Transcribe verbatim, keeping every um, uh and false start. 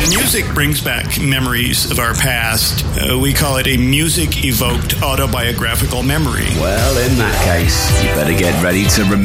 When music brings back memories of our past, uh, we call it a music-evoked autobiographical memory. Well, in that case, you better get ready to remember